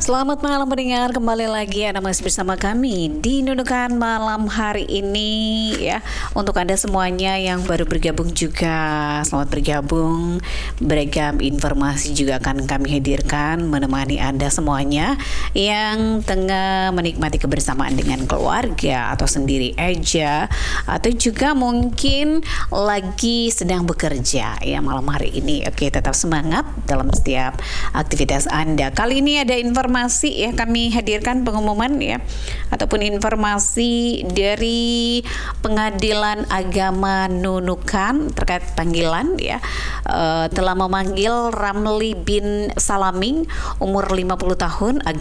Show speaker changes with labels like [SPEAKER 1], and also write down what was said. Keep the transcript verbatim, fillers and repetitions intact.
[SPEAKER 1] Selamat malam pendengar, kembali lagi Anda masih bersama kami di Nunukan malam hari ini ya. Untuk Anda semuanya yang baru bergabung juga, selamat bergabung. Beragam informasi juga akan kami hadirkan menemani Anda semuanya yang tengah menikmati kebersamaan dengan keluarga atau sendiri aja, atau juga mungkin lagi sedang bekerja ya malam hari ini. Oke, tetap semangat dalam setiap aktivitas Anda. Kali ini ada informasi Informasi ya kami hadirkan pengumuman ya ataupun informasi dari Pengadilan Agama Nunukan terkait panggilan ya e, telah memanggil Ramli bin Salaming umur lima puluh tahun